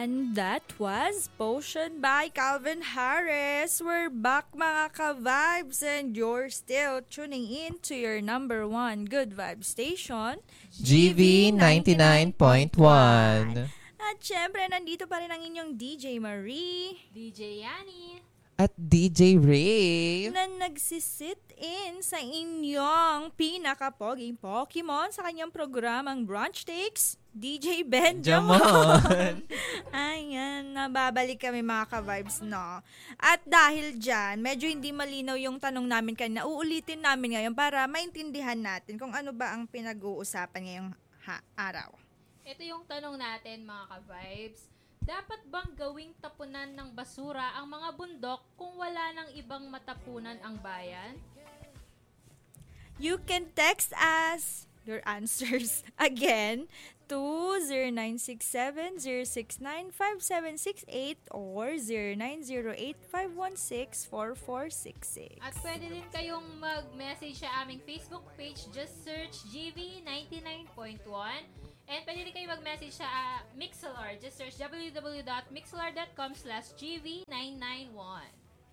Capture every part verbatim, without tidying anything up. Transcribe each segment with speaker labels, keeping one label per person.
Speaker 1: And that was Potion by Calvin Harris. We're back mga ka-vibes and you're still tuning in to your number one good vibe station,
Speaker 2: G V ninety-nine point one.
Speaker 1: At syempre, nandito pa rin ang inyong D J Marie,
Speaker 3: D J Yani,
Speaker 2: at D J Ray,
Speaker 1: na nagsisit in sa inyong pinaka-poging Pokemon sa kanyang programang Brunch Takes, D J Benjamin. Ayan, nababalik kami mga ka-vibes, no? At dahil dyan, medyo hindi malinaw yung tanong namin kanina. Uulitin namin ngayon para maintindihan natin kung ano ba ang pinag-uusapan ngayong ha- araw.
Speaker 3: Ito yung tanong natin mga ka-vibes. Dapat bang gawing tapunan ng basura ang mga bundok kung wala nang ibang matapunan ang bayan?
Speaker 1: You can text us your answers again to zero nine six seven, zero six nine, five seven six eight or zero nine zero eight, five one six, four four six six.
Speaker 3: At pwede din kayong mag-message sa aming Facebook page. Just search G V ninety-nine point one. And pwede din kayo mag-message sa uh, Mixlr. Just search w w w dot mixlr dot com slash G V nine nine one.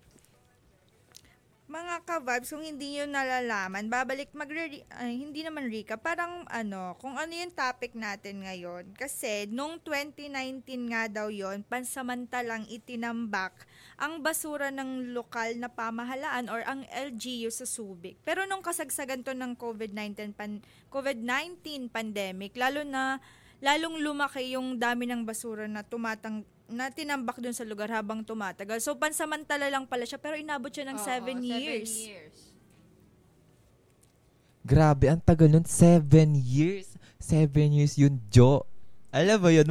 Speaker 1: Mga ka-vibes, kung hindi nyo nalalaman, babalik mag ay, hindi naman recap, parang ano, kung ano yung topic natin ngayon. Kasi nung twenty nineteen nga daw yon, pansamantalang itinambak ang basura ng lokal na pamahalaan or ang L G U sa Subic. Pero nung kasagsagan to ng COVID nineteen pan, COVID nineteen pandemic, lalo na lalong lumaki yung dami ng basura na tumatang na tinambak dun sa lugar habang tumatagal. So, pansamantala lang pala siya, pero inabot siya ng
Speaker 3: Oo,
Speaker 1: seven years.
Speaker 3: seven years.
Speaker 2: Grabe, ang tagal nun. Seven years. Seven years yun, Jo. Alam mo yun?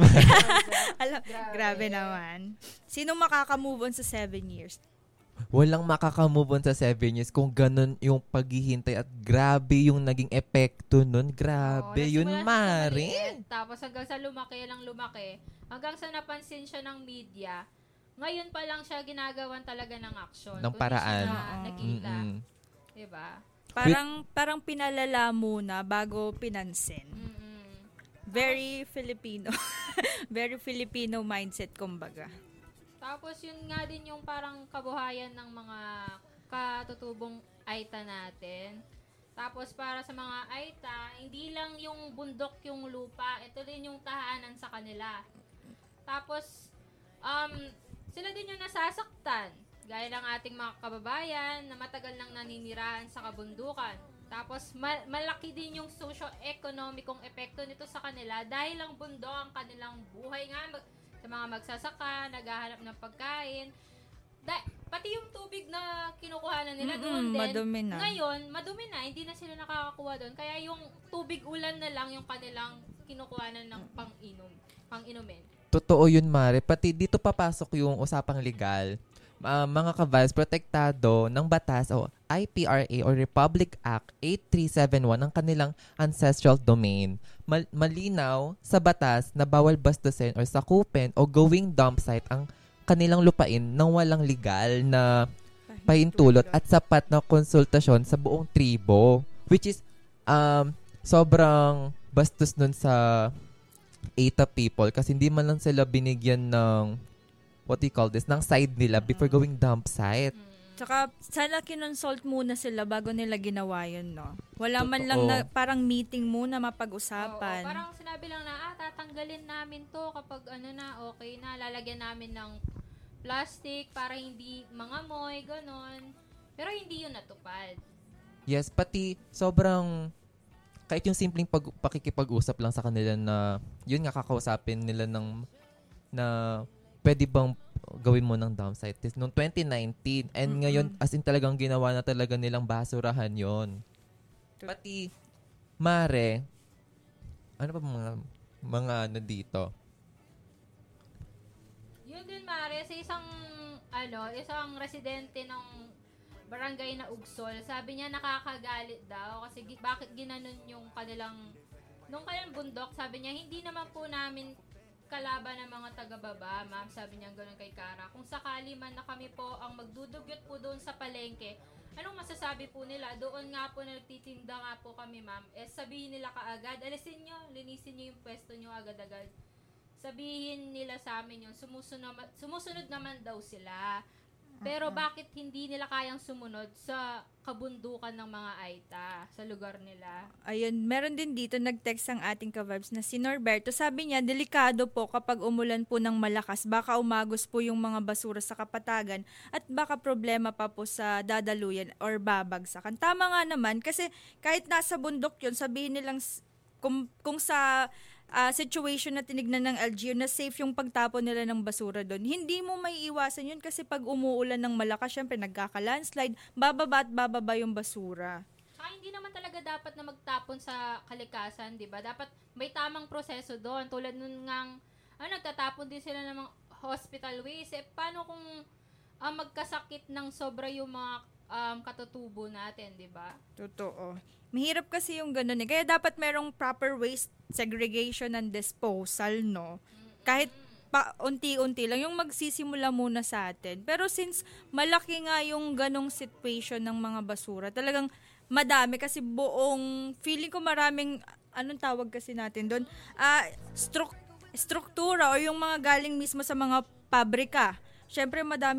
Speaker 1: Alam, grabe. grabe naman. Sino makakamove on sa seven years?
Speaker 2: Walang makakamove on sa seven years kung ganun yung paghihintay at grabe yung naging epekto nun. Grabe,
Speaker 3: Oo,
Speaker 2: yun,
Speaker 3: nagsimula siya sa
Speaker 2: Mari.
Speaker 3: maliit, tapos hanggang sa lumaki lang lumaki, hanggang sa napansin siya ng media, ngayon pa lang siya ginagawan talaga ng aksyon.
Speaker 2: Ng
Speaker 3: Kung
Speaker 2: paraan.
Speaker 3: di siya na nakita.
Speaker 2: Mm-mm.
Speaker 3: Diba?
Speaker 1: Parang parang pinalala muna bago pinansin.
Speaker 3: Mm-mm.
Speaker 1: Very Filipino. Very Filipino mindset, kumbaga.
Speaker 3: Tapos yun nga din yung parang kabuhayan ng mga katutubong Aita natin. Tapos para sa mga Aita, hindi lang yung bundok yung lupa, ito din yung tahanan sa kanila. Tapos, um, sila din yung nasasaktan. Gaya ng ating mga kababayan na matagal nang naninirahan sa kabundukan. Tapos, ma- malaki din yung socio-economicong epekto nito sa kanila dahil ang bundok ang kanilang buhay nga mag- sa mga magsasaka, naghahanap ng pagkain. Da- pati yung tubig na kinukuhanan nila doon din.
Speaker 1: Madumi na.
Speaker 3: Ngayon, madumi na. Hindi na sila nakakakuha doon. Kaya yung tubig ulan na lang yung kanilang kinukuhanan ng pang-inom. Pang-inumin.
Speaker 2: Totoo yun, Mare. Pati dito papasok yung usapang legal. Uh, mga ka-vibes, protektado ng batas o I P R A or Republic Act eighty-three seventy-one ang kanilang ancestral domain. Mal- malinaw sa batas na bawal bastusin or sakupin o going dump site ang kanilang lupain nang walang legal na pahintulot at sapat na konsultasyon sa buong tribo. Which is, um, sobrang bastos nun sa Aita people kasi hindi man lang sila binigyan ng what do you call this, ng side nila before going dump site.
Speaker 1: Tsaka, sana kinonsult muna sila bago nila ginawa yun, no? Wala man
Speaker 2: Totoo.
Speaker 1: lang na parang meeting muna mapag-usapan.
Speaker 3: Oo, parang sinabi lang na, ah, tatanggalin namin to kapag ano na, okay na, lalagyan namin ng plastic para hindi mangamoy, ganon. Pero hindi yun natupad.
Speaker 2: Yes, pati sobrang, kahit yung simpleng pag, pakikipag-usap lang sa kanila na, yun nga kakausapin nila ng, na, pwede bang gawin mo ng dump site test noong twenty nineteen and mm-hmm. ngayon as in talagang ginawa na talaga nilang basurahan yon. Pati Mare, ano pa mga mga ano dito?
Speaker 3: Yun din Mare, sa isang ano, isang residente ng barangay na Ugsol, sabi niya nakakagalit daw kasi gi- bakit ginanon yung kanilang nung kanilang bundok, sabi niya hindi naman po namin kalaban ng mga taga-baba, ma'am. Sabi niya gano'n kay Kara. Kung sakali man na kami po ang magdudugyot po doon sa palengke, anong masasabi po nila? Doon nga po na nagtitinda nga po kami, ma'am. Eh, sabihin nila kaagad, alisin nyo, linisin nyo yung pwesto nyo agad-agad. sabihin nila sa amin yun, sumusunod, sumusunod naman daw sila. Pero bakit hindi nila kayang sumunod sa kabundukan ng mga Aita, sa lugar nila?
Speaker 1: Ayun, meron din dito nag-text ang ating ka-vibes na si Norberto. Sabi niya, delikado po kapag umulan po ng malakas. Baka umagos po yung mga basura sa kapatagan at baka problema pa po sa dadaluyan or babagsakan. Tama nga naman kasi kahit nasa bundok yun, sabihin nilang s- kung, kung sa ah, situation na tinignan ng L G U na safe yung pagtapon nila ng basura doon. Hindi mo may iwasan yun kasi pag umuulan ng malakas, syempre nagkaka-landslide, bababa at bababa yung basura.
Speaker 3: Saka hindi naman talaga dapat na magtapon sa kalikasan, di ba? Dapat may tamang proseso doon. Tulad nun ngang, ah, nagtatapon din sila ng mga hospital waste. Eh, paano kung ah, magkasakit ng sobra yung mga um, katutubo natin, di ba?
Speaker 1: Totoo. Mahirap kasi yung ganun eh. Kaya dapat merong proper waste segregation and disposal, no? Kahit pa unti-unti lang, yung magsisimula muna sa atin. Pero since malaki nga yung ganong situation ng mga basura, talagang madami kasi buong, feeling ko maraming, anong tawag kasi natin doon? Ah, struk- struktura o yung mga galing mismo sa mga pabrika. Syempre madami